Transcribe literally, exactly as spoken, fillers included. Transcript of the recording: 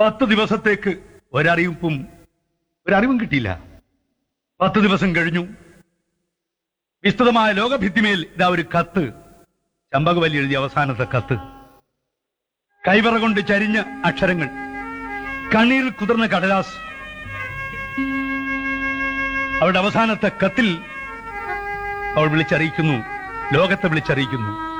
പത്ത് ദിവസത്തേക്ക് ഒരറിയിപ്പും ഒരറിവും കിട്ടിയില്ല. പത്ത് ദിവസം കഴിഞ്ഞു. വിസ്തൃതമായ ലോകഭിത്തിമേൽ ഇതാ ഒരു കത്ത്. ചമ്പകവല്ലി എഴുതിയ അവസാനത്തെ കത്ത്. കൈവറ കൊണ്ട് ചരിഞ്ഞ അക്ഷരങ്ങൾ, കണ്ണീരിൽ കുതിർന്ന കടലാസ്. അവളുടെ അവസാനത്തെ കത്തിൽ അവൾ വിളിച്ചറിയിക്കുന്നു, ലോകത്തെ വിളിച്ചറിയിക്കുന്നു,